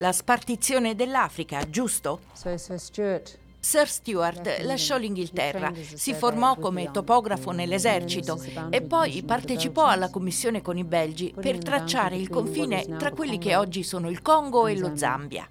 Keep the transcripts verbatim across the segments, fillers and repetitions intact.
La spartizione dell'Africa, giusto? So Sir Stuart Sir Stuart lasciò l'Inghilterra, si formò come topografo nell'esercito e poi partecipò alla commissione con i belgi per tracciare il confine tra quelli che oggi sono il Congo e lo Zambia.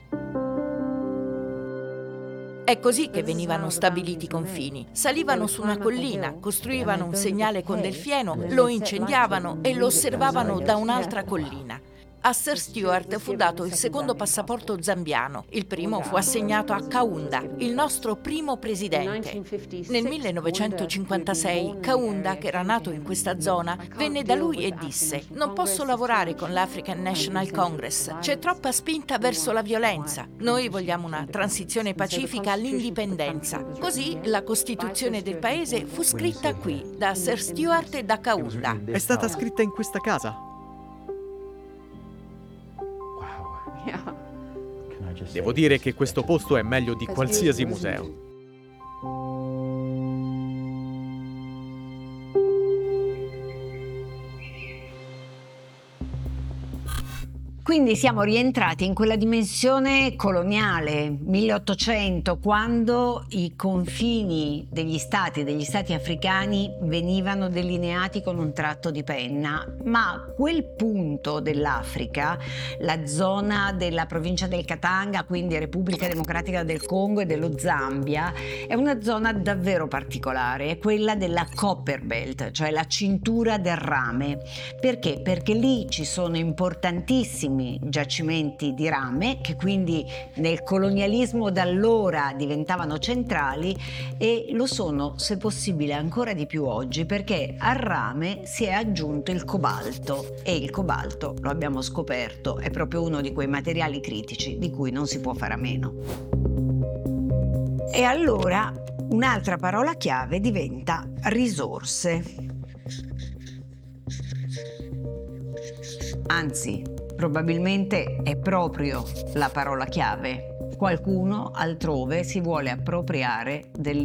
È così che venivano stabiliti i confini. Salivano su una collina, costruivano un segnale con del fieno, lo incendiavano e lo osservavano da un'altra collina. A Sir Stuart fu dato il secondo passaporto zambiano. Il primo fu assegnato a Kaunda, il nostro primo presidente. Nel millenovecentocinquantasei, Kaunda, che era nato in questa zona, venne da lui e disse: «Non posso lavorare con l'African National Congress. C'è troppa spinta verso la violenza. Noi vogliamo una transizione pacifica all'indipendenza». Così la Costituzione del paese fu scritta qui, da Sir Stuart e da Kaunda. È stata scritta in questa casa? Devo dire che questo posto è meglio di qualsiasi museo. Quindi siamo rientrati in quella dimensione coloniale, milleottocento, quando i confini degli stati, degli stati africani venivano delineati con un tratto di penna, ma quel punto dell'Africa, la zona della provincia del Katanga, quindi Repubblica Democratica del Congo e dello Zambia, è una zona davvero particolare, è quella della Copper Belt, cioè la cintura del rame. Perché? Perché lì ci sono importantissimi giacimenti di rame che quindi nel colonialismo d'allora diventavano centrali e lo sono, se possibile, ancora di più oggi, perché al rame si è aggiunto il cobalto e il cobalto, lo abbiamo scoperto, è proprio uno di quei materiali critici di cui non si può fare a meno. E allora un'altra parola chiave diventa risorse. Anzi, probabilmente è proprio la parola chiave. Qualcuno altrove si vuole appropriare del